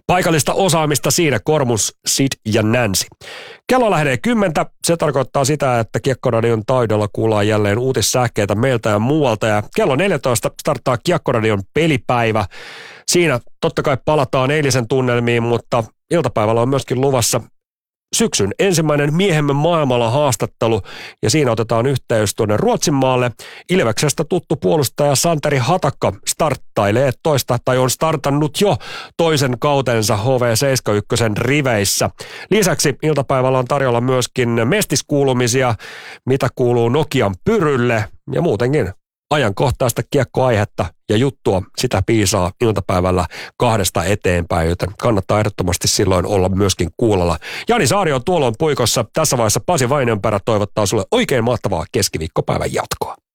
Paikallista osaamista siinä Kormus, Sid ja Nancy. Kello lähenee 10. Se tarkoittaa sitä, että Kiekkoradion taidolla kuullaan jälleen uutissähkeitä meiltä ja muualta. Ja kello 14 starttaa Kiekkoradion pelipäivä. Siinä totta kai palataan eilisen tunnelmiin, mutta iltapäivällä on myöskin luvassa syksyn ensimmäinen Miehemme maailmalla haastattelu, ja siinä otetaan yhteys tuonne Ruotsinmaalle. Ilveksestä tuttu puolustaja Santeri Hatakka starttailee on startannut jo toisen kautensa HV71 riveissä. Lisäksi iltapäivällä on tarjolla myöskin mestiskuulumisia, mitä kuuluu Nokian Pyrylle ja muutenkin ajankohtaista kiekkoaihetta ja juttua, sitä piisaa iltapäivällä 2 eteenpäin, joten kannattaa ehdottomasti silloin olla myöskin kuulolla. Jani Saari on tuolloin puikossa. Tässä vaiheessa Pasi Vainionperä toivottaa sulle oikein mahtavaa keskiviikkopäivän jatkoa.